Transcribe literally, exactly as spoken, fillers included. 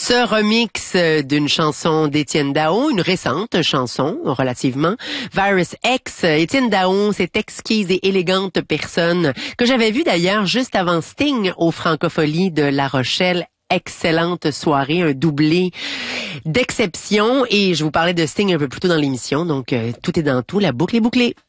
Ce remix d'une chanson d'Étienne Dao, une récente chanson, relativement, Virus X. Étienne Dao, cette exquise et élégante personne que j'avais vue d'ailleurs juste avant Sting au Francophonie de La Rochelle. Excellente soirée, un doublé d'exception. Et je vous parlais de Sting un peu plus tôt dans l'émission, donc euh, tout est dans tout, la boucle est bouclée.